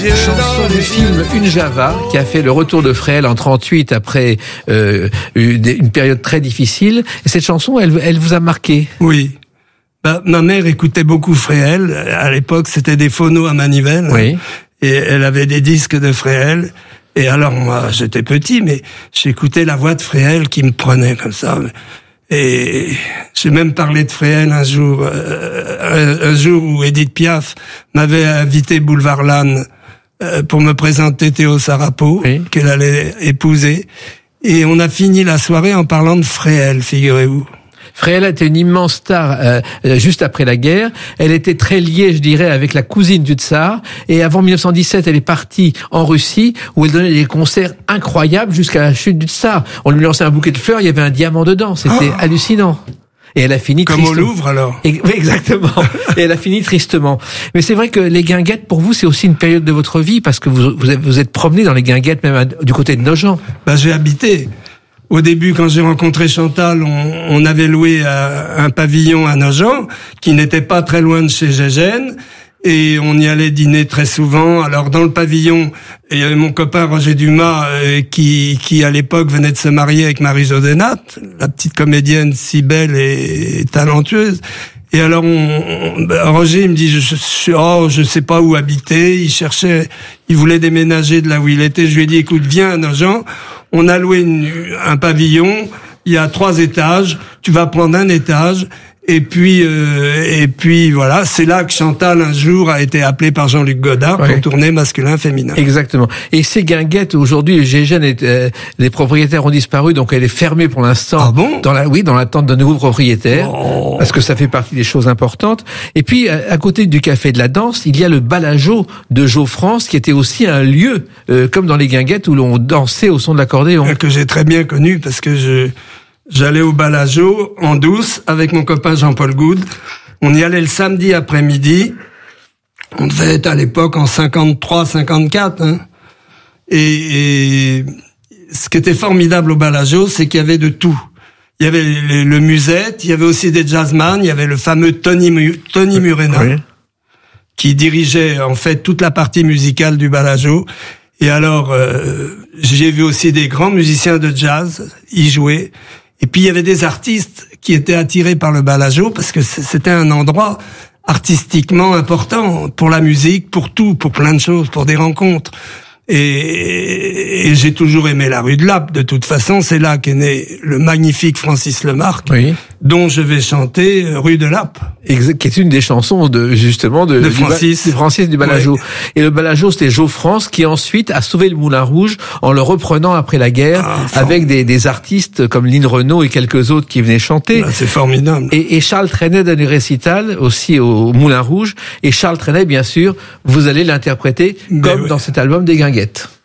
Chanson du film Une Java qui a fait le retour de Fréhel en 38 après une période très difficile. Et cette chanson, elle vous a marqué? Oui. Ma mère écoutait beaucoup Fréhel. À l'époque, c'était des phonos à manivelle. Oui. Et elle avait des disques de Fréhel. Et alors, moi, j'étais petit, mais j'écoutais la voix de Fréhel qui me prenait comme ça. Et j'ai même parlé de Fréhel un jour où Edith Piaf m'avait invité boulevard Lannes pour me présenter Théo Sarapo, oui, qu'elle allait épouser. Et on a fini la soirée en parlant de Fréhel, figurez-vous. Fréhel était une immense star juste après la guerre. Elle était très liée, je dirais, avec la cousine du tsar. Et avant 1917, elle est partie en Russie où elle donnait des concerts incroyables jusqu'à la chute du tsar. On lui lançait un bouquet de fleurs, il y avait un diamant dedans. C'était hallucinant. Et elle a fini comme tristement. Au Louvre, alors. Oui, exactement. Et elle a fini tristement. Mais c'est vrai que les Guinguettes, pour vous, c'est aussi une période de votre vie parce que vous êtes promené dans les Guinguettes, même du côté de Nogent. J'ai habité. Au début, quand j'ai rencontré Chantal, on avait loué un pavillon à Nogent, qui n'était pas très loin de chez Gégène, et on y allait dîner très souvent. Alors, dans le pavillon, il y avait mon copain Roger Dumas, qui à l'époque venait de se marier avec Marie-Jo Denat, la petite comédienne si belle et talentueuse. Et alors, Roger, il me dit, je sais pas où habiter. Il voulait déménager de là où il était. Je lui ai dit, écoute, viens à Nogent. On a loué un pavillon. Il y a 3 étages. Tu vas prendre un étage. Et puis voilà, c'est là que Chantal un jour a été appelée par Jean-Luc Godard pour tourner masculin-féminin. Exactement. Et ces Guinguettes aujourd'hui, Gégène, les propriétaires ont disparu, donc elle est fermée pour l'instant. Ah bon? Dans l'attente de nouveaux propriétaires, parce que ça fait partie des choses importantes. Et puis à côté du Café de la Danse, il y a le Balageau de Jo France, qui était aussi un lieu comme dans les Guinguettes où l'on dansait au son de l'accordéon. Que j'ai très bien connu parce que j'allais au Balageau en douce avec mon copain Jean-Paul Goude. On y allait le samedi après-midi. On devait être à l'époque en 53, 54. Hein. Et ce qui était formidable au Balageau, c'est qu'il y avait de tout. Il y avait le musette, il y avait aussi des jazzman, il y avait le fameux Tony Murena, oui, qui dirigeait en fait toute la partie musicale du Balageau. Et alors, j'ai vu aussi des grands musiciens de jazz y jouer. Et puis il y avait des artistes qui étaient attirés par le Balageau parce que c'était un endroit artistiquement important pour la musique, pour tout, pour plein de choses, pour des rencontres. Et j'ai toujours aimé la rue de Lappe. De toute façon, c'est là qu'est né le magnifique Francis Lemarque, oui, dont je vais chanter Rue de Lappe. Qui est une des chansons de Francis du Balageau. Oui. Et le Balageau, c'était Jo France qui ensuite a sauvé le Moulin Rouge en le reprenant après la guerre avec des artistes comme Lynn Renaud et quelques autres qui venaient chanter. C'est formidable. Et Charles Trenet donne une récital aussi au Moulin Rouge. Et Charles Trenet, bien sûr, vous allez l'interpréter comme dans cet album des Guinguettes.